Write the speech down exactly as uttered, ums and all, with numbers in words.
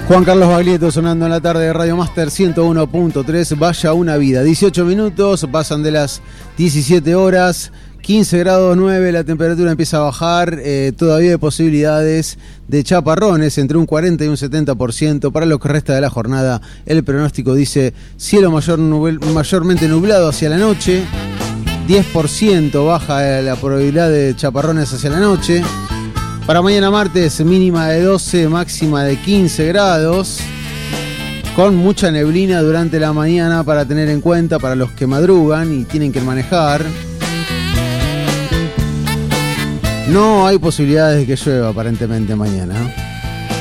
Juan Carlos Baglietto sonando en la tarde de Radio Master ciento uno punto tres. Vaya una vida. dieciocho minutos, pasan de las diecisiete horas. quince grados nueve, la temperatura empieza a bajar. Eh, todavía hay posibilidades de chaparrones entre un cuarenta y un setenta por ciento. Para lo que resta de la jornada, el pronóstico dice cielo mayor nubel, mayormente nublado hacia la noche. diez por ciento baja la probabilidad de chaparrones hacia la noche. Para mañana martes, mínima de doce, máxima de quince grados, con mucha neblina durante la mañana para tener en cuenta para los que madrugan y tienen que manejar. No hay posibilidades de que llueva aparentemente mañana.